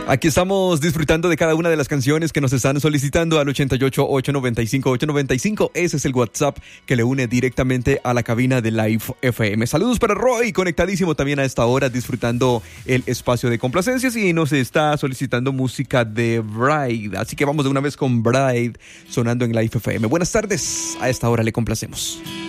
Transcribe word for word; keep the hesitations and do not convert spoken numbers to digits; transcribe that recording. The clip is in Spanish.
Aquí estamos disfrutando de cada una de las canciones que nos están solicitando al ochenta y ocho, ochocientos noventa y cinco, ochocientos noventa y cinco. Ese es el WhatsApp que le une directamente a la cabina de Live F M. Saludos para Roy, conectadísimo también a esta hora, disfrutando el espacio de complacencias y nos está solicitando música de Bride. Así que vamos de una vez con Bride sonando en Live F M. Buenas tardes, a esta hora le complacemos.